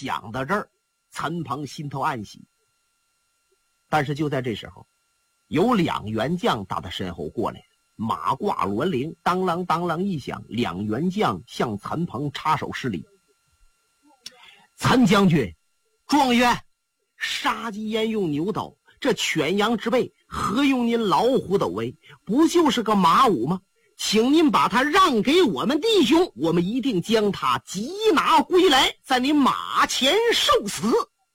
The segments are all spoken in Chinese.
想到这儿，陈鹏心头暗喜。但是就在这时候，有2员将打他身后过来了，马挂銮铃，当啷当啷一响，2员将向陈鹏插手施礼。陈将军，状元，杀鸡焉用牛刀，这犬羊之辈何用您老虎斗为？不就是个马武吗？请您把他让给我们弟兄，我们一定将他缉拿归来，在您马前受死。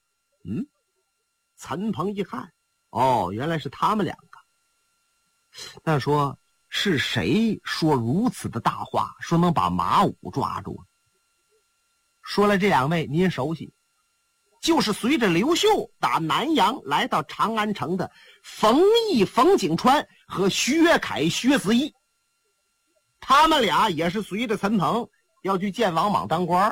陈鹏一看，原来是他们2个。那说是谁说如此的大话，说能把马武抓住？说了这2位您熟悉，就是随着刘秀打南阳来到长安城的冯异、冯景川和薛凯、薛子义。他们俩也是随着陈鹏要去见王莽当官，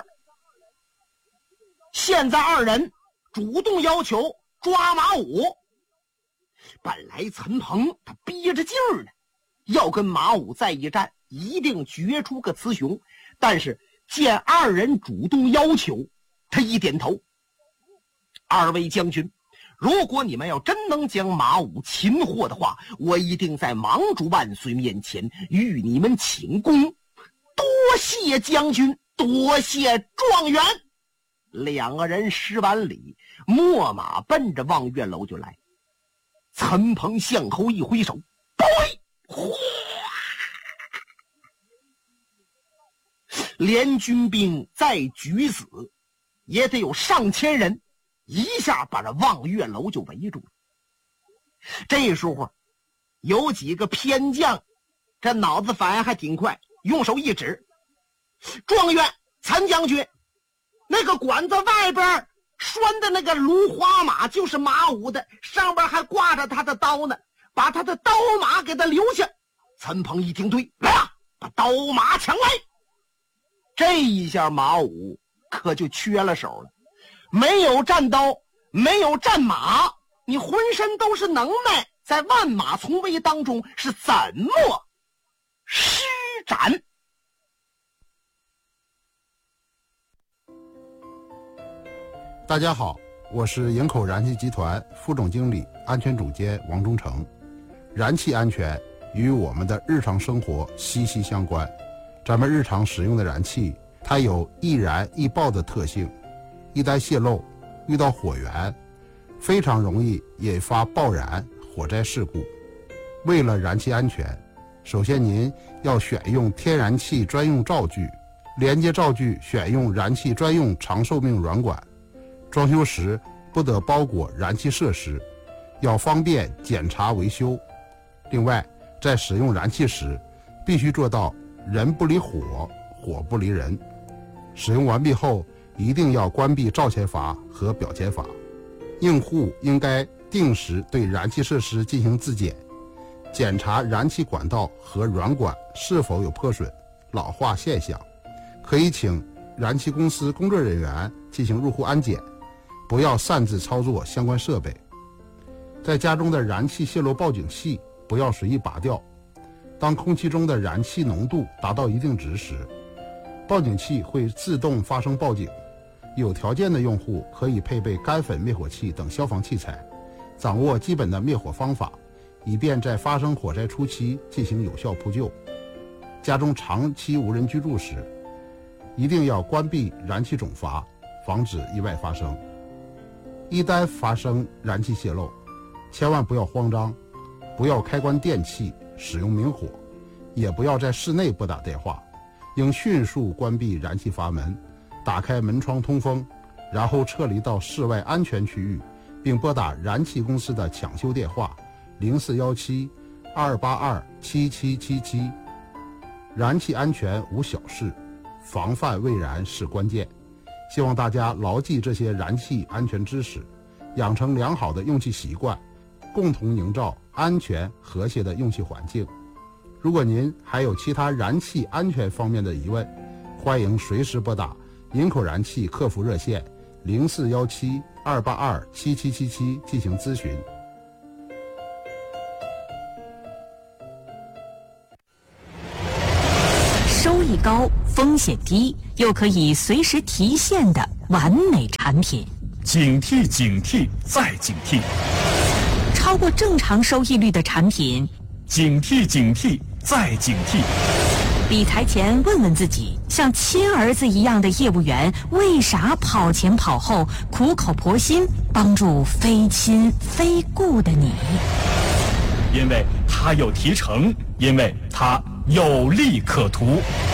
现在2人主动要求抓马武。本来陈鹏他憋着劲儿呢，要跟马武再一战，一定决出个雌雄。但是见2人主动要求，他一点头：2位将军，如果你们要真能将马武擒获的话，我一定在盟主万岁面前与你们请功。多谢将军，多谢状元。2个人施完礼，秣马奔着望月楼就来。陈鹏向后一挥手，哗！连军兵再举死，也得有上千人，一下把这望月楼就围住了。这时候有几个偏将，这脑子反应还挺快，用手一指：状元，参将军，那个馆子外边拴的那个芦花马就是马武的，上边还挂着他的刀呢，把他的刀马给他留下。陈鹏一听，对，来啊，把刀马抢来。这一下马武可就缺了手了，没有战刀，没有战马，你浑身都是能耐，在万马丛围当中是怎么施展？ 大家好，我是营口燃气集团副总经理、安全总监王忠诚。燃气安全与我们的日常生活息息相关。咱们日常使用的燃气，它有易燃易爆的特性，一旦泄漏，遇到火源，非常容易引发爆燃、火灾事故。为了燃气安全，首先您要选用天然气专用灶具，连接灶具选用燃气专用长寿命软管。装修时不得包裹燃气设施，要方便检查维修。另外，在使用燃气时，必须做到人不离火，火不离人。使用完毕后，一定要关闭灶前阀和表前阀。用户应该定时对燃气设施进行自检，检查燃气管道和软管是否有破损、老化现象。可以请燃气公司工作人员进行入户安检，不要擅自操作相关设备。在家中的燃气泄漏报警器不要随意拔掉。当空气中的燃气浓度达到一定值时，报警器会自动发生报警。有条件的用户可以配备干粉灭火器等消防器材，掌握基本的灭火方法，以便在发生火灾初期进行有效扑救。家中长期无人居住时，一定要关闭燃气总阀，防止意外发生。一旦发生燃气泄漏，千万不要慌张，不要开关电器使用明火，也不要在室内拨打电话，应迅速关闭燃气阀门，打开门窗通风，然后撤离到室外安全区域，并拨打燃气公司的抢修电话0417-282-7777。燃气安全无小事，防范未然是关键。希望大家牢记这些燃气安全知识，养成良好的用气习惯，共同营造安全和谐的用气环境。如果您还有其他燃气安全方面的疑问，欢迎随时拨打营口燃气客服热线0417-282-7777进行咨询。 收益高， 风险低又可以随时提现的完美产品。 警惕警惕再警惕， 超过正常收益率的产品， 警惕警惕再警惕。 理财前问问自己，像亲儿子一样的业务员为啥跑前跑后苦口婆心帮助非亲非故的你？ 因为他有提成，因为他有利可图。